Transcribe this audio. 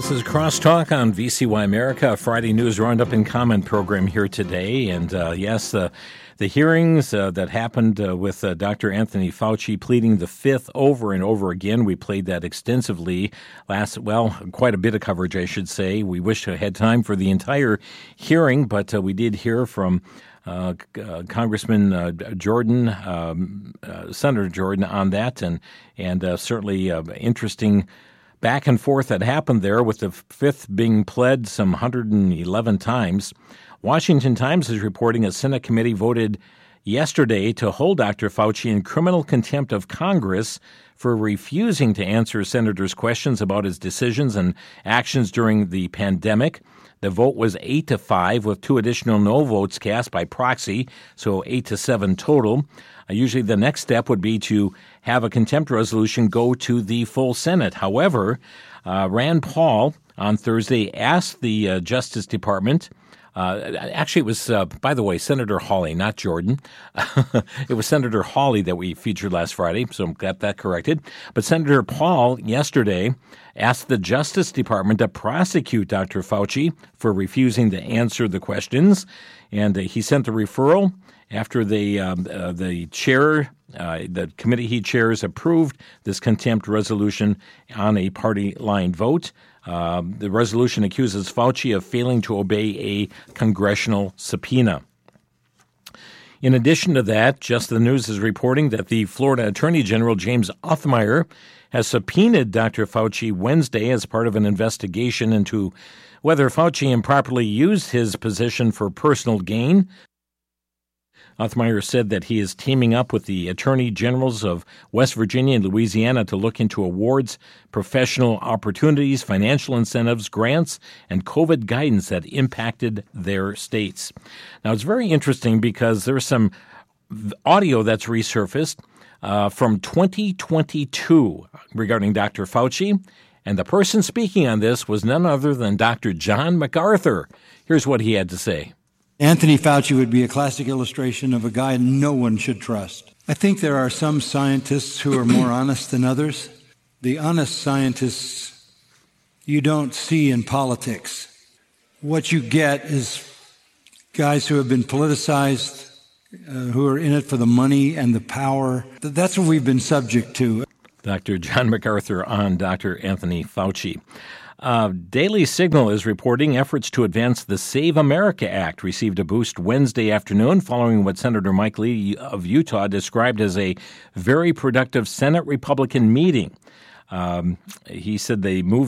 This is Crosstalk on VCY America, a Friday News Roundup and Comment program here today. And yes, the hearings that happened with Dr. Anthony Fauci pleading the fifth over and over again. We played that extensively quite a bit of coverage, I should say. We wish I had time for the entire hearing, but we did hear from Congressman Jordan, Senator Jordan on that, and certainly interesting back and forth that happened there, with the fifth being pled some 111 times. Washington Times is reporting a Senate committee voted yesterday to hold Dr. Fauci in criminal contempt of Congress for refusing to answer senators' questions about his decisions and actions during the pandemic. The vote was 8-5, with two additional no votes cast by proxy, so 8-7 total. Usually the next step would be to have a contempt resolution go to the full Senate. However, Rand Paul on Thursday asked the Justice Department, actually it was, by the way, Senator Hawley, not Jordan. It was Senator Hawley that we featured last Friday, so got that corrected. But Senator Paul yesterday asked the Justice Department to prosecute Dr. Fauci for refusing to answer the questions, and he sent the referral after the committee he chairs approved this contempt resolution on a party line vote. The resolution accuses Fauci of failing to obey a congressional subpoena. In addition to that, Just the News is reporting that the Florida Attorney General James Othmeier has subpoenaed Dr. Fauci Wednesday as part of an investigation into whether Fauci improperly used his position for personal gain. Othmeier said that he is teaming up with the attorney generals of West Virginia and Louisiana to look into awards, professional opportunities, financial incentives, grants, and COVID guidance that impacted their states. Now, it's very interesting because there's some audio that's resurfaced from 2022 regarding Dr. Fauci, and the person speaking on this was none other than Dr. John MacArthur. Here's what he had to say. Anthony Fauci would be a classic illustration of a guy no one should trust. I think there are some scientists who are more honest than others. The honest scientists you don't see in politics. What you get is guys who have been politicized, who are in it for the money and the power. That's what we've been subject to. Dr. John MacArthur on Dr. Anthony Fauci. Daily Signal is reporting efforts to advance the Save America Act received a boost Wednesday afternoon following what Senator Mike Lee of Utah described as a very productive Senate Republican meeting. He said they moved